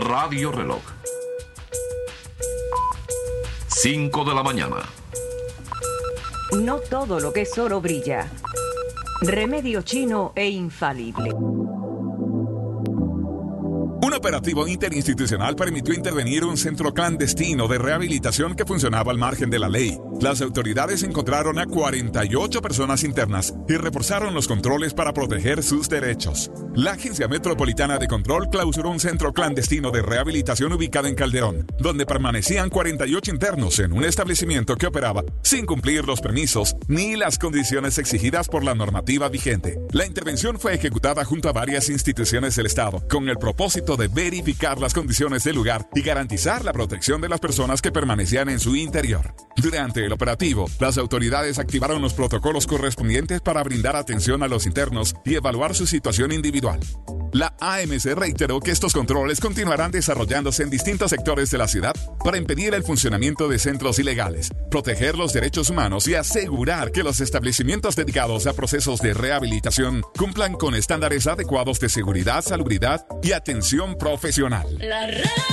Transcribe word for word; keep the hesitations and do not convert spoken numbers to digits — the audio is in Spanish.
Radio Reloj. cinco de la mañana. No todo lo que es oro brilla. Remedio chino e infalible. Un operativo interinstitucional permitió intervenir un centro clandestino de rehabilitación que funcionaba al margen de la ley. Las autoridades encontraron a cuarenta y ocho personas internas y reforzaron los controles para proteger sus derechos. La Agencia Metropolitana de Control clausuró un centro clandestino de rehabilitación ubicado en Calderón, donde permanecían cuarenta y ocho internos en un establecimiento que operaba sin cumplir los permisos ni las condiciones exigidas por la normativa vigente. La intervención fue ejecutada junto a varias instituciones del Estado, con el propósito de verificar las condiciones del lugar y garantizar la protección de las personas que permanecían en su interior. Durante el operativo, las autoridades activaron los protocolos correspondientes para brindar atención a los internos y evaluar su situación individual. La A M C reiteró que estos controles continuarán desarrollándose en distintos sectores de la ciudad para impedir el funcionamiento de centros ilegales, proteger los derechos humanos y asegurar que los establecimientos dedicados a procesos de rehabilitación cumplan con estándares adecuados de seguridad, salubridad y atención profesional. La